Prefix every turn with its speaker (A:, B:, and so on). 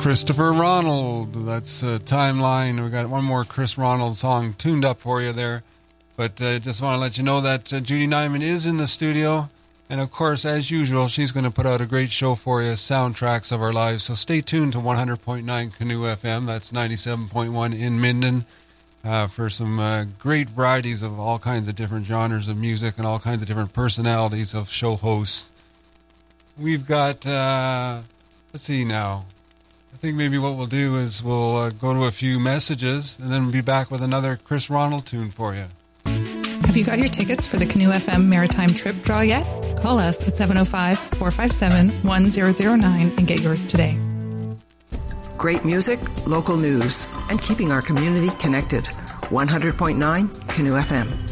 A: Christopher Ronald. That's Timeline. We got one more Chris Ronald song tuned up for you there. But just want to let you know that Judy Nyman is in the studio. And of course, as usual, she's going to put out a great show for you, soundtracks of our lives. So stay tuned to 100.9 Canoe FM. That's 97.1 in Minden for some great varieties of all kinds of different genres of music and all kinds of different personalities of show hosts. We've got, let's see now. I think maybe what we'll do is we'll go to a few messages and then we'll be back with another Chris Ronald tune for you.
B: Have you got your tickets for the Canoe FM Maritime Trip Draw yet? Call us at 705-457-1009 and get yours today.
C: Great music, local news, and keeping our community connected. 100.9 Canoe FM.